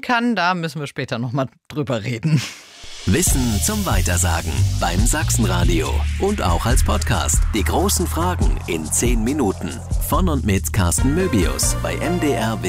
kann, da müssen wir später nochmal drüber reden. Wissen zum Weitersagen beim Sachsenradio und auch als Podcast. Die großen Fragen in 10 Minuten. Von und mit Carsten Möbius bei MDR